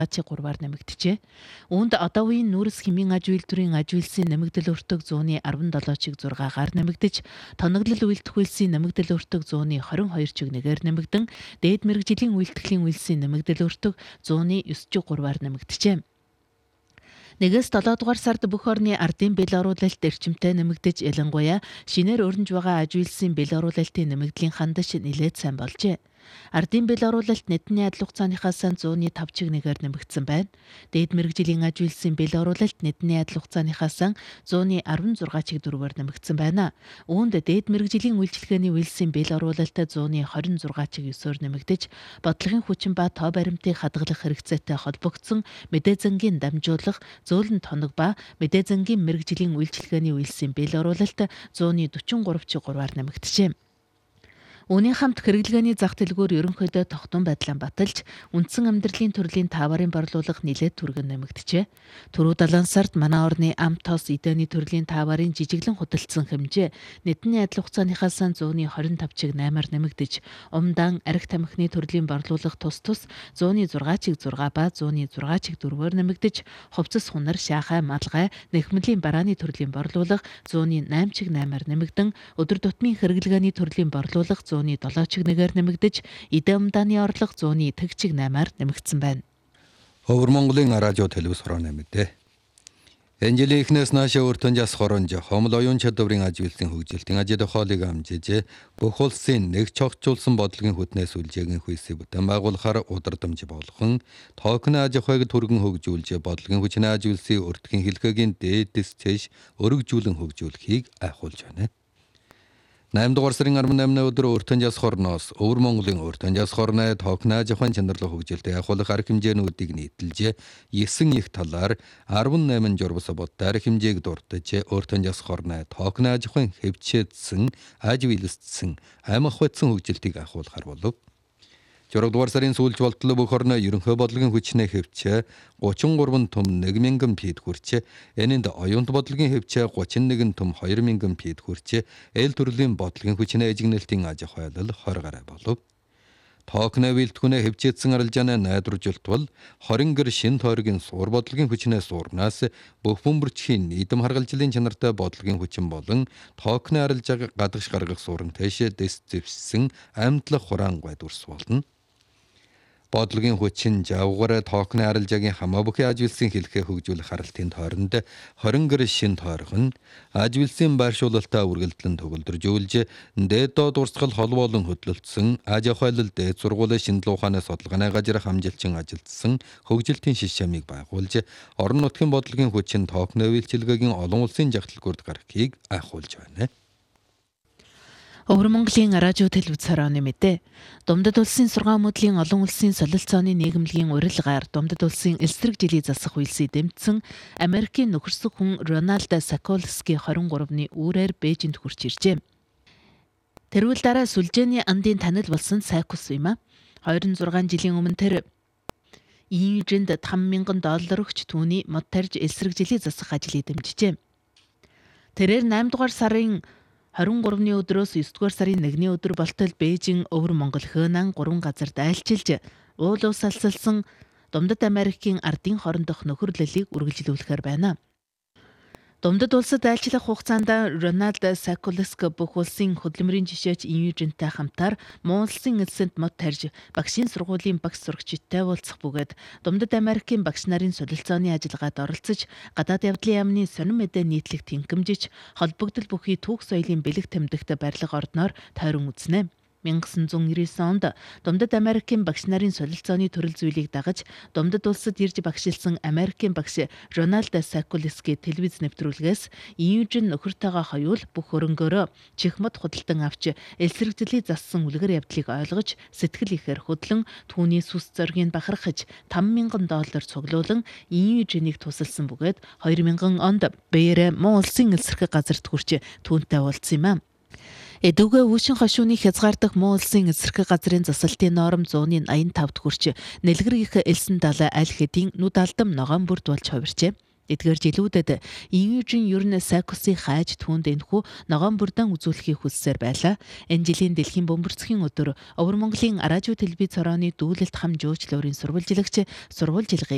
3-аар нэмэгдэжээ. Үүнд одоо үеийн нүүрс хэмийн аж үйлдвэрийн аж үйлсийн нэмэгдэл өртөг 117 чиг 6-гаар нэмэгдэж, тоноглол үйлдэх үйлсийн нэмэгдэл өртөг 122 чиг 1-ээр нэмэгдэн, дээд мэргэжлийн үйлдэхлийн үйлсийн нэмэгдэл өртөг 109 чиг 3-аар нэмэгдэжээ. 1-7 дугаар сард бүх орны ардын бэл оруулалт эрчимтэй нэмэгдэж, ялангуяа шинээр өрнөж байгаа аж үйлсийн бэл оруулалтын нэмэгдлийн хандаж нэлээд сайн болжээ. Ардын бэл оруулалт нийтний адил хугацааныхаас 105 чиг 1-ээр нэмэгдсэн байна. Дээд мэргэжлийн аж үйлсийн бэл оруулалт нийтний адил хугацааныхаас 116 чиг 4-ээр нэмэгдсэн байна. Үүнд дээд мэргэжлийн үйлчилгээний үйлсийн бэл оруулалт 126 чиг 9-оор нэмэгдэж, бодлогын хүчин ба тоо баримтыг хадгалах хэрэгцээтэй холбогдсон мэдээ зангийн дамжуулах, зөөлөн тоног ба мэдээ зангийн мэргэжлийн үйлчилгээний үйлсийн бэл оруулалт 143 чиг 3-аар нэмэгдэжээ. Үүний хамт хэрэглгээний зах дэлгүүр ерөнхийдөө тогтун байдлаа баталж, үндсэн амьдралын төрлийн тааварын борлуулах нэлээд түргэн нэмэгдэжээ. Түрүү 70 сард манай орны ам тос эдэний төрлийн тааварын жижиглэн худалдсан хэмжээ нийтний адил хугацааныхаас 125 чиг 8-аар нэмэгдэж, умдаан архи тамхины төрлийн борлуулах тус 106 чиг 6 ба 106 чиг 4-өөр нэмэгдэж, хувцас хунар, шаахай, малгай, нэхмэлийн барааны төрлийн борлуулах 108 чиг 8-аар нэмэгдэн, өдөр тутмын хэрэглгээний төрлийн борлуулах 107 чиг 1-ээр нэмэгдэж, эдээ умдааны орлого 101 чиг 8-аар нэмэгдсэн байна. Өвөр Монголын радио телевиз хорооны мэдээ. Энэ жилийн эхнээс наашаа өртөн жас хоронж, хомол оюун чадварын аж үйлсийн хөгжилтийн ажил хоолыг амжиж, бүх улсын нэг чогцуулсан бодлогын хүтнээс үлжээгийн хүйсийг бүтээн байгуулахаар удирдамж болгон, токны аж ахуйг түргэн хөгжүүлж, бодлогын хүчний аж үйлсийн өртгийн хэлхээгийн дээдэс цэш өргөжүүлэн хөгжүүлэхийг айхуулж байна. 8 дугаар сарын 18-ны өдөр өртөн жас хорноос Өвөр Монголын өртөн жас хорны токны аж ахуйн чанарлах хөгжилтэй ахуулах арга хэмжээнүүдийг нийтэлж, 9 их талаар 18 журмс бодтой арга хэмжээг дурдж, өртөн жас хорны токны аж ахуйн хэвчээдсэн, аж үйлсдсэн, амх хватсан хөгжилтийг ахуулахар болов. 6 дугаар сарын сүүлч болтлоо бүх орны ерөнхий бодлогын хүчнээ хэвчээ 33 том 1000 фит хүрч, энэнд оюунт бодлогын хэвчээ 31 том 2000 фит хүрч, эл төрлийн бодлогын хүчнээ эжигнэлтийн аж ахуйлал 20 гаруй болов. Токны бэлтгүнээ хэвчээдсэн арилжааны найдваржуултвал 20 гэр шин тойргийн суур бодлогын хүчнээ суурнаас бүх бөмбөрчхийн нийтэм харгалзлын чанартай бодлогын хүчин болон токны арилжааг гадагш гаргах суурин тэшээ дэс зэвссэн амьдлах хураан гой дүрс болно. Бодлогын хүчин жавгаар токны арилжаагийн хамаа бүхий аж үйлсийн хэлхээ хөгжүүлэх харалтын тойронд 20 гэр шин тойрхон аж үйлсийн байршуулалтаа үргэлжлэн төгөлдржүүлж, дээд доод урсгал хол болон хөдлөлтсөн аж ахуйлал дээд сургуулийн шинжилгээ ухааны судалгааны газар хамжилчин ажилтсан хөгжилтийн шишмийг байгуулж, орон нутгийн бодлогын хүчин токны үйлчилгээгийн олон улсын жагтлагүрд гарахыг айхуулж байна. Өвөр Монголын радио телевиз хорооны мэдээ. Думдад улсын 6 мөдлийн олон улсын солилцооны нийгэмлэгийн урилгаар Думдад улсын эсрэг жилийн засах үйлсийг дэмжсэн Америкийн нөхөрсөг хүн Рональд Соколский 23-ны үүрээр Бээжинд хурж иржээ. Тэрүүл дараа сүлжээний андын танил болсон Сайкус юм а. 26 жилийн өмнө тэр Ийжинд $5,000 өгч түүний мод тарьж эсрэг жилийн засах ажлыг дэмжижээ. Тэрээр 8 дугаар сарын 23-ны өдрөөс 9 дугаар сарын 1-ний өдөр болтол Бээжин, Өвөр Монгол, Хөнан 3 газарт айлчилж, уул ус алсалсан Думдад Америкийн ардын хоорондох нөхөрлөлийг үргэлжлүүлэхээр байна. Думдад улсад айлчлах хугацаанд Рональд Соколский бүх улсын хөдөлмөрийн жишээч Ийжинтэй хамтаар муу улсын эзэнт мод тарьж, багшийн сургуулийн багш сурагчидтай уулзах бөгөөд Думдад Америкийн багш нарын солилцооны ажиллагаанд оролцож, гадаад явдлын яамны сонин мэдээ нийтлэх тэнхимжиж, холбогдол бүхий түүх соёлын бэлэг тэмдэгт барилга ордноор тойрон үзнэ. 1999 онд Думдад Америкийн багш нарын солилцооны төрөл зүйлийг дагаж, Думдад улсад ирж багшилсан Америкийн багш Рональд Соколский телевиз нэвтрүүлгээс Ийжин нөхөртөөгөө хоёул бүх хөрөнгөөрөө чихмод худалдан авч, эсрэгжлийн зассан үлгэр явдлыг ойлгож, сэтгэл ихээр хөдлөн түүний сүс зоргийг бахархаж $5,000 цуглуулан Ийжинийг тусалсан бөгөөд 2000 онд Бээр муу улсын эсрэг газарт хүрч түүнтэй уулзсан юм а. Эдүгэ үүшин хошууны хязгаардах муу улсын эсрэг газрын засалтын норм 185-д хүрч, нэлгэр их элсэн далай аль хэдийн нүд алдам ногоон бүрд болж хувирчээ. Эдгээр жилүүдэд Ийжин ерөн Соколский хайж түүнд энэхүү ногоон бүрдэн үзүүлэхийг хүссээр байлаа. Энэ жилийн дэлхийн бөмбөрцгийн өдөр Өвөр Монголын радио телевиз хорооны дүүлэлт хам жуучлуурын сурвалжилагч сурвалжилгын